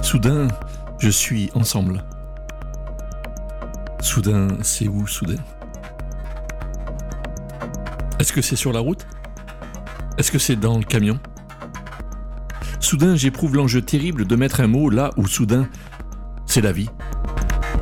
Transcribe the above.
Soudain, je suis ensemble. Soudain, c'est où soudain? Est-ce que c'est sur la route? Est-ce que c'est dans le camion? Soudain, j'éprouve l'enjeu terrible de mettre un mot là où soudain, c'est la vie.